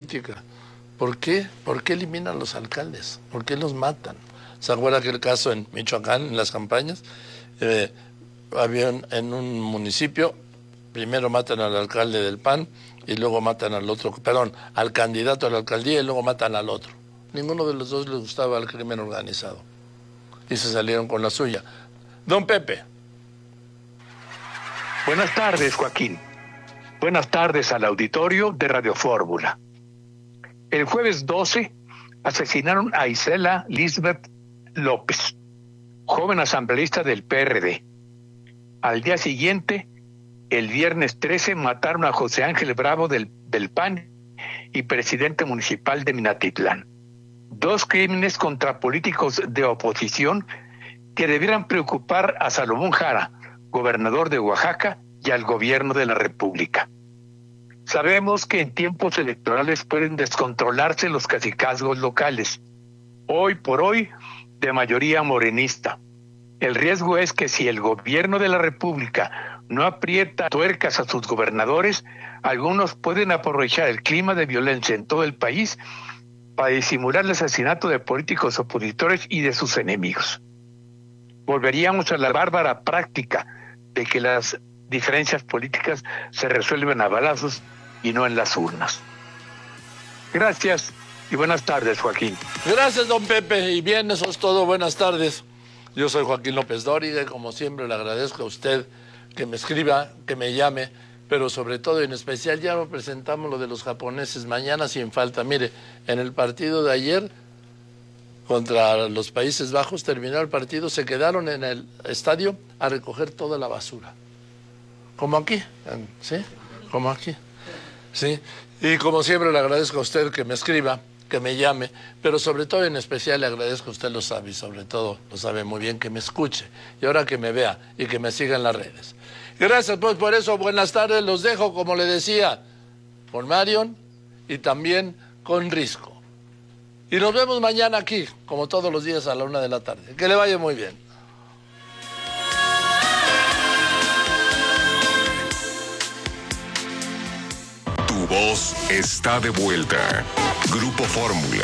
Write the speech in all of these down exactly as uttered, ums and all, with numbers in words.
política. ¿Por qué? ¿Por qué eliminan los alcaldes? ¿Por qué los matan? ¿Se acuerda aquel caso en Michoacán, en las campañas? Eh, había un, en un municipio, primero matan al alcalde del P A N y luego matan al otro, perdón, al candidato a la alcaldía y luego matan al otro. Ninguno de los dos les gustaba el crimen organizado. Y se salieron con la suya. Don Pepe. Buenas tardes, Joaquín. Buenas tardes al auditorio de Radio Fórmula. El jueves doce asesinaron a Isela Lisbeth López, joven asambleísta del P R D. Al día siguiente, el viernes trece, mataron a José Ángel Bravo del, del P A N y presidente municipal de Minatitlán. Dos crímenes contra políticos de oposición que debieran preocupar a Salomón Jara, gobernador de Oaxaca, y al gobierno de la República. Sabemos que en tiempos electorales pueden descontrolarse los cacicazgos locales, hoy por hoy de mayoría morenista. El riesgo es que si el gobierno de la República no aprieta tuercas a sus gobernadores, algunos pueden aprovechar el clima de violencia en todo el país para disimular el asesinato de políticos opositores y de sus enemigos. Volveríamos a la bárbara práctica de que las diferencias políticas se resuelven a balazos y no en las urnas. Gracias y buenas tardes, Joaquín. Gracias, don Pepe, y bien, eso es todo. Buenas tardes. Yo soy Joaquín López Dóriga y como siempre le agradezco a usted que me escriba, que me llame, pero sobre todo en especial ya lo presentamos lo de los japoneses mañana sin falta. Mire, en el partido de ayer contra los Países Bajos terminó el partido, se quedaron en el estadio a recoger toda la basura. Como aquí, ¿sí? Como aquí, ¿sí? Y como siempre le agradezco a usted que me escriba, que me llame, pero sobre todo en especial le agradezco a usted, lo sabe, y sobre todo lo sabe muy bien, que me escuche, y ahora que me vea y que me siga en las redes. Gracias pues por eso, buenas tardes, los dejo, como le decía, con Marion y también con Risco. Y nos vemos mañana aquí, como todos los días a la una de la tarde. Que le vaya muy bien. Tu voz está de vuelta. Grupo Fórmula.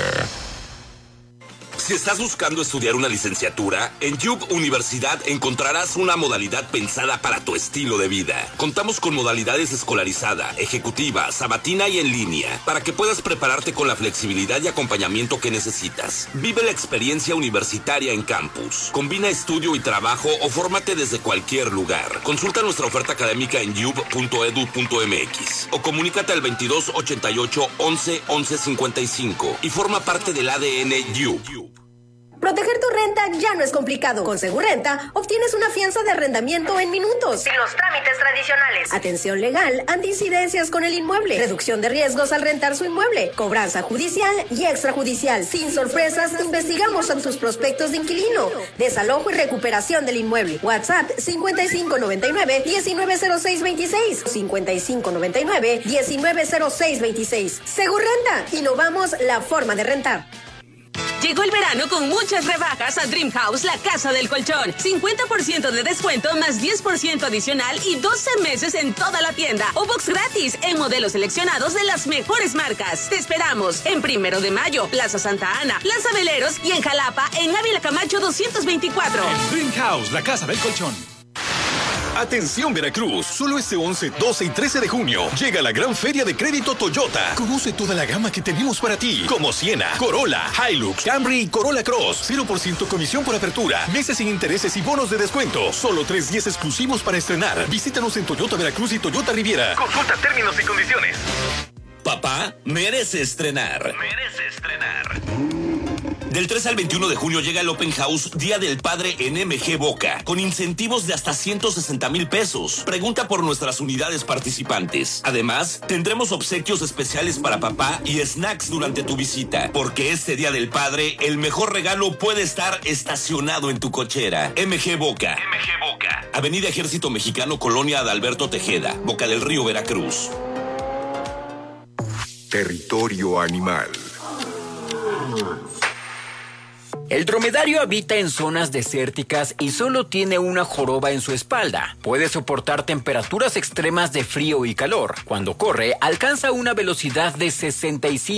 Si estás buscando estudiar una licenciatura, en Yup Universidad encontrarás una modalidad pensada para tu estilo de vida. Contamos con modalidades escolarizada, ejecutiva, sabatina y en línea, para que puedas prepararte con la flexibilidad y acompañamiento que necesitas. Vive la experiencia universitaria en campus. Combina estudio y trabajo o fórmate desde cualquier lugar. Consulta nuestra oferta académica en yup punto edu punto m x o comunícate al veintidós ochenta y ocho once once cincuenta y cinco y forma parte del A D N Yup. Proteger tu renta ya no es complicado. Con Segurrenta obtienes una fianza de arrendamiento en minutos, sin los trámites tradicionales. Atención legal ante incidencias con el inmueble, reducción de riesgos al rentar su inmueble, cobranza judicial y extrajudicial. Sin sorpresas, investigamos en tus prospectos de inquilino, desalojo y recuperación del inmueble. WhatsApp cincuenta y cinco noventa y nueve diecinueve cero seis veintiséis, cincuenta y cinco noventa y nueve diecinueve cero seis veintiséis. Segurrenta, innovamos la forma de rentar. Llegó el verano con muchas rebajas a Dream House, la casa del colchón. cincuenta por ciento de descuento más diez por ciento adicional y doce meses en toda la tienda. O box gratis en modelos seleccionados de las mejores marcas. Te esperamos en Primero de Mayo, Plaza Santa Ana, Plaza Veleros y en Jalapa, en Ávila Camacho doscientos veinticuatro. Dream House, la casa del colchón. Atención Veracruz, solo este once, doce y trece de junio llega la gran feria de crédito Toyota. Conoce toda la gama que tenemos para ti, como Siena, Corolla, Hilux, Camry y Corolla Cross. cero por ciento comisión por apertura, meses sin intereses y bonos de descuento. Solo tres días exclusivos para estrenar. Visítanos en Toyota Veracruz y Toyota Riviera. Consulta términos y condiciones. Papá merece estrenar. Merece estrenar. Del tres al veintiuno de junio llega el Open House Día del Padre en M G Boca, con incentivos de hasta ciento sesenta mil pesos. Pregunta por nuestras unidades participantes. Además, tendremos obsequios especiales para papá y snacks durante tu visita, porque este Día del Padre, el mejor regalo puede estar estacionado en tu cochera. M G Boca. M G Boca. Avenida Ejército Mexicano, Colonia Adalberto Tejeda, Boca del Río, Veracruz. Territorio animal. El dromedario habita en zonas desérticas y solo tiene una joroba en su espalda. Puede soportar temperaturas extremas de frío y calor. Cuando corre, alcanza una velocidad de sesenta y cinco